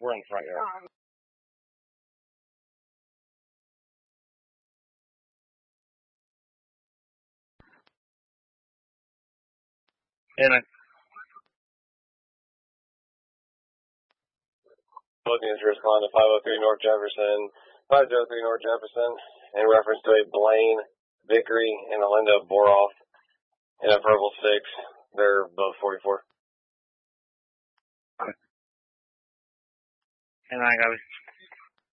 We're in the front yard. And looking to respond to 503 North Jefferson, 503 North Jefferson, in reference to a Blaine, Vickery, and Alinda Boroff in a purple 6. They're both 44. And I got